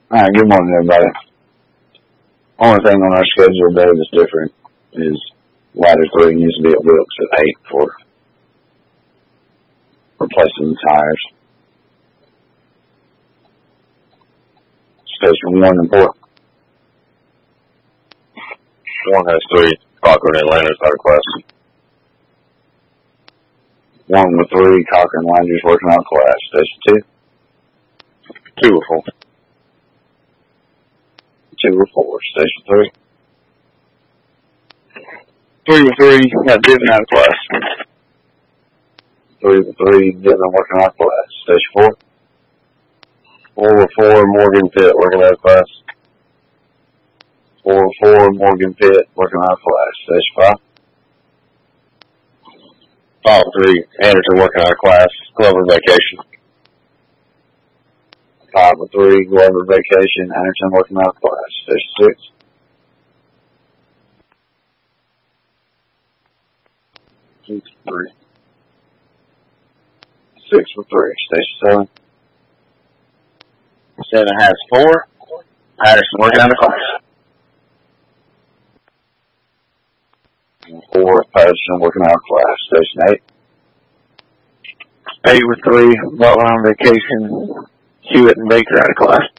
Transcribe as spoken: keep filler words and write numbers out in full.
Alright, good morning, everybody. Only thing on our schedule today that's different is ladder three needs to be at Wilkes at eight for replacing the tires. Station one and four. One has three. Cochran and Landers out of class. One with three. Cochran and Landers working out of class. Station two. Two with four. Two with four. Station three. Three with three. Got Divin out of class. Three with three. Divin working out of class. Station four. Four with four. Morgan Pitt working out of class. Four with four. Morgan Pitt working out of class. Station five. Five with three. Anderson working out of class. Glover vacation. Five with three. Glover vacation. Anderson working out of class. Station six. Six with three. Six with three. Station seven. Seven has four. Patterson working out of class. Four. Patterson working out of class. Station eight. Eight with three. Butler on vacation. Hewitt and Baker out of class.